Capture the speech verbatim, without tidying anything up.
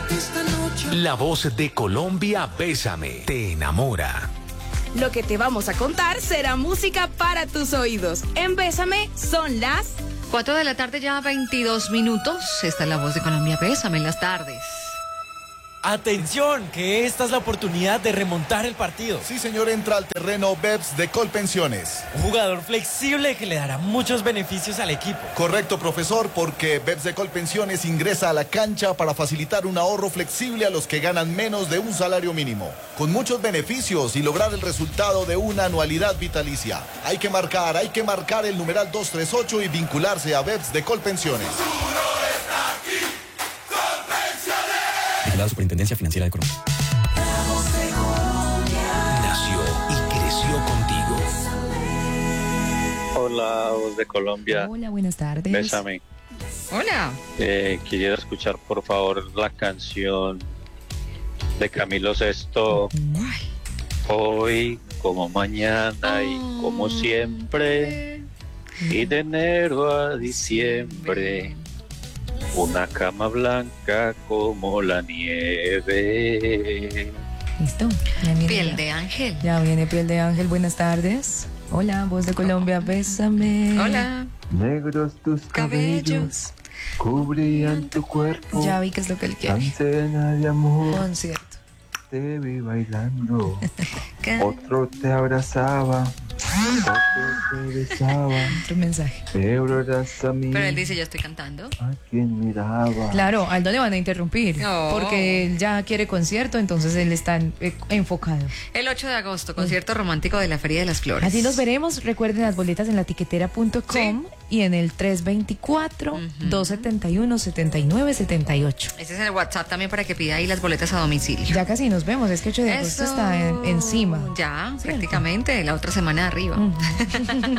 La voz de Colombia, Bésame, te enamora. Lo que te vamos a contar será música para tus oídos. En Bésame son las cuatro de la tarde, ya veintidós minutos. Esta es la voz de Colombia, Bésame en las tardes. Atención, que esta es la oportunidad de remontar el partido. Sí, señor, entra al terreno Beps de Colpensiones. Un jugador flexible que le dará muchos beneficios al equipo. Correcto, profesor, porque Beps de Colpensiones ingresa a la cancha para facilitar un ahorro flexible a los que ganan menos de un salario mínimo, con muchos beneficios y lograr el resultado de una anualidad vitalicia. Hay que marcar, hay que marcar el numeral dos tres ocho y vincularse a Beps de Colpensiones. La Superintendencia Financiera de Colombia. Nació y creció contigo. Hola, voz de Colombia. Hola, buenas tardes. Bésame. Hola. Eh, quisiera escuchar, por favor, la canción de Camilo Sesto. Ay. Hoy, como mañana y como siempre, y de enero a diciembre. Una cama blanca como la nieve. Listo. Ya viene, Piel ya. de ángel. Ya viene Piel de Ángel, buenas tardes. Hola, voz de Colombia, bésame. Hola. Negros tus cabellos, Cabellos. cubrían tu cuerpo. Ya vi que es lo que él quiere. Cancena de amor, Concierto. te vi bailando. ¿Qué? Otro te abrazaba, otro te besaba. Otro mensaje. Pero eras a mí Pero él dice, yo estoy cantando. a quien miraba. Claro, a Aldo le van a interrumpir. No. Porque él ya quiere concierto, entonces él está en- eh, enfocado. El ocho de agosto, concierto romántico de la Feria de las Flores. Así nos veremos. Recuerden las boletas en la tiquetera punto com y en el tres veinticuatro, dos setenta y uno, setenta y nueve setenta y ocho. Ese es el WhatsApp también para que pida ahí las boletas a domicilio. Ya casi nos vemos, es que ocho de agosto Eso. está en- encima. Ya, ¿Cierto? prácticamente, la otra semana de arriba.